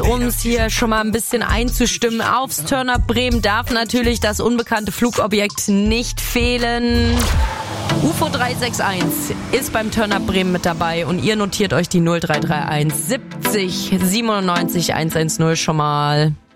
uns hier schon mal ein bisschen einzustimmen. Aufs Turn-Up Bremen darf natürlich das unbekannte Flugobjekt nicht fehlen. UFO 361 ist beim Turn-Up Bremen mit dabei und ihr notiert euch die 0331 70 97 110 schon mal.